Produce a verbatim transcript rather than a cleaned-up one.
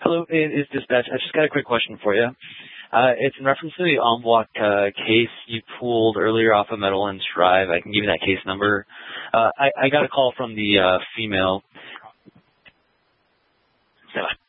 Hello, it is Dispatch. I just got a quick question for you. Uh, it's in reference to the Envoc uh, case you pulled earlier off of Meadowlands Drive. I can give you that case number. Uh, I, I got a call from the uh, female.